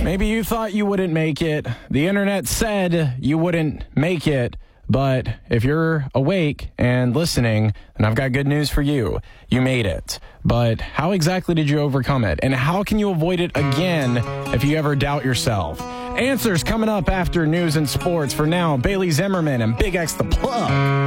Maybe you thought you wouldn't make it. The internet said you wouldn't make it. But if you're awake and listening, then I've got good news for you. You made it. But how exactly did you overcome it? And how can you avoid it again if you ever doubt yourself? Answers coming up after news and sports. For now, Bailey Zimmerman and Big X the Plug.